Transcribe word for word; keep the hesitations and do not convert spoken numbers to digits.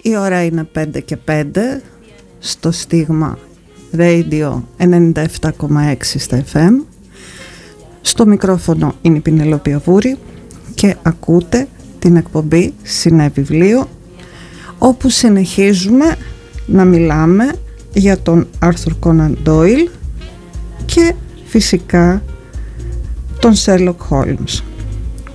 Η ώρα είναι πέντε και πέντε στο Στίγμα Radio ενενήντα επτά κόμμα έξι στα εφ εμ. Στο μικρόφωνο είναι η Πηνελόπη Αβούρη και ακούτε την εκπομπή Συνεβιβλίο, όπου συνεχίζουμε να μιλάμε για τον Άρθουρ Κόναν Ντόιλ και φυσικά τον Σέρλοκ Χόλμς.